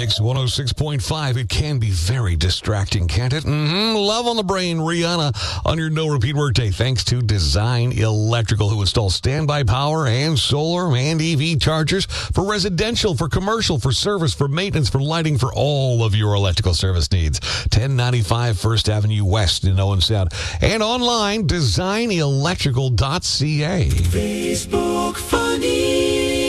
Mix 106.5. It can be very distracting, can't it? Love on the brain, Rihanna, on your no-repeat workday. Thanks to Design Electrical, who installs standby power and solar and EV chargers for residential, for commercial, for service, for maintenance, for lighting, for all of your electrical service needs. 1095 First Avenue West in Owen Sound. And online, designelectrical.ca. Facebook Funnies.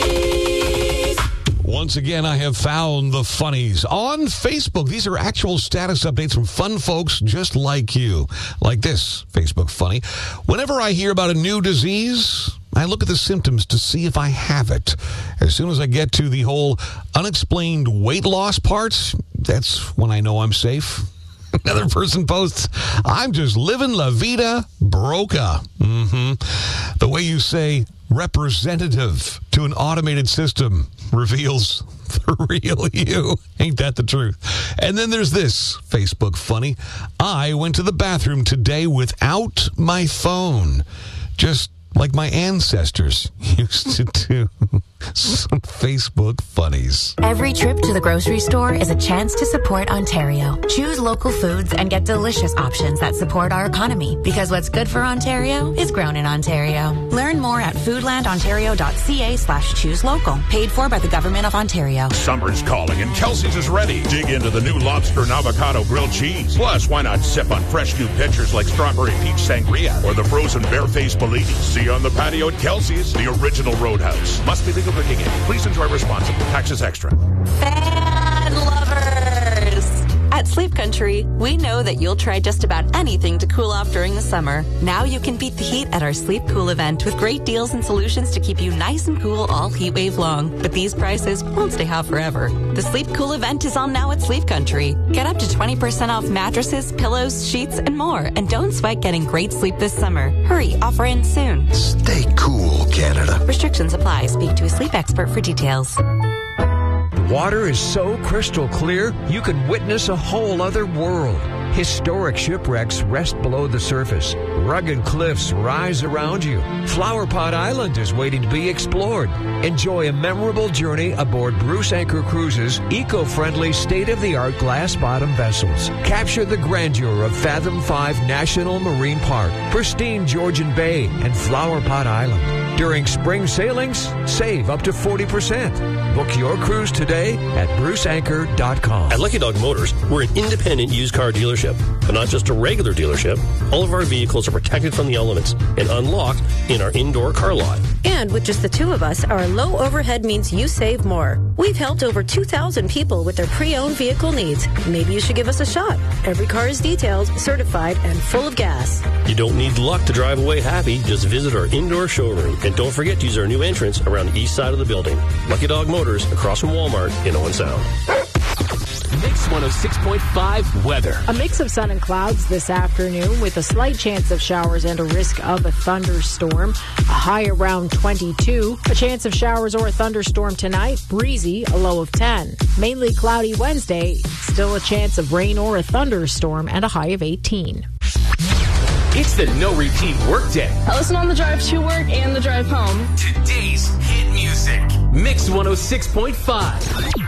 Once again, I have found the funnies on Facebook. These are actual status updates from fun folks just like you. Like this Facebook funny. Whenever I hear about a new disease, I look at the symptoms to see if I have it. As soon as I get to the whole unexplained weight loss part, that's when I know I'm safe. Another person posts, I'm just living La Vida Broca. The way you say representative to an automated system reveals the real you. Ain't that the truth? And then there's this Facebook funny. I went to the bathroom today without my phone. Just like my ancestors used to do. Some Facebook funnies. Every trip to the grocery store is a chance to support Ontario. Choose local foods and get delicious options that support our economy. Because what's good for Ontario is grown in Ontario. Learn more at foodlandontario.ca/choose local. Paid for by the Government of Ontario. Summer's calling and Kelsey's is ready. Dig into the new lobster and avocado grilled cheese. Plus, why not sip on fresh new pitchers like strawberry peach sangria or the frozen barefaced Bellini? See you on the patio at Kelsey's, the original Roadhouse. Must be legal drinking age. Please enjoy responsibly. Taxes extra. Fan lovers! At Sleep Country, we know that you'll try just about anything to cool off during the summer. Now you can beat the heat at our Sleep Cool event with great deals and solutions to keep you nice and cool all heat wave long. But these prices won't stay hot forever. The Sleep Cool event is on now at Sleep Country. Get up to 20% off mattresses, pillows, sheets, and more. And don't sweat getting great sleep this summer. Hurry, offer ends soon. Stay cool, Canada. Restrictions apply. Speak to a sleep expert for details. Water is so crystal clear, you can witness a whole other world. Historic shipwrecks rest below the surface. Rugged cliffs rise around you. Flower Pot Island is waiting to be explored. Enjoy a memorable journey aboard Bruce Anchor Cruises' eco-friendly, state-of-the-art glass-bottom vessels. Capture the grandeur of Fathom 5 National Marine Park, pristine Georgian Bay, and Flower Pot Island. During spring sailings, save up to 40%. Book your cruise today at bruceanchor.com. At Lucky Dog Motors, we're an independent used car dealership, but not just a regular dealership. All of our vehicles are protected from the elements and unlocked in our indoor car lot. And with just the two of us, our low overhead means you save more. We've helped over 2,000 people with their pre-owned vehicle needs. Maybe you should give us a shot. Every car is detailed, certified, and full of gas. You don't need luck to drive away happy. Just visit our indoor showroom. And don't forget to use our new entrance around the east side of the building. Lucky Dog Motors, across from Walmart in Owen Sound. Mix 106.5 weather. A mix of sun and clouds this afternoon with a slight chance of showers and a risk of a thunderstorm. A high around 22. A chance of showers or a thunderstorm tonight. Breezy, a low of 10. Mainly cloudy Wednesday. Still a chance of rain or a thunderstorm and a high of 18. It's the No Repeat Workday. I listen on the drive to work and the drive home. Today's hit music. Mix 106.5.